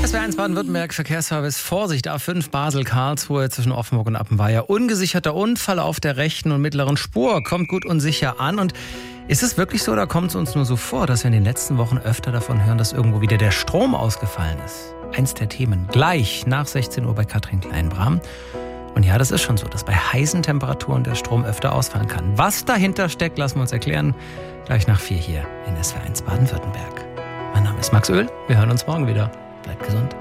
SWR1 Baden-Württemberg, Verkehrsservice, Vorsicht, A5 Basel-Karlsruhe zwischen Offenburg und Appenweier. Ungesicherter Unfall auf der rechten und mittleren Spur, kommt gut und sicher an. Und ist es wirklich so oder kommt es uns nur so vor, dass wir in den letzten Wochen öfter davon hören, dass irgendwo wieder der Strom ausgefallen ist? Eins der Themen gleich nach 16 Uhr bei Katrin Kleinbram. Und ja, das ist schon so, dass bei heißen Temperaturen der Strom öfter ausfallen kann. Was dahinter steckt, lassen wir uns erklären. Gleich nach 4 hier in SWR1 Baden-Württemberg. Mein Name ist Max Öl. Wir hören uns morgen wieder. Bleibt gesund.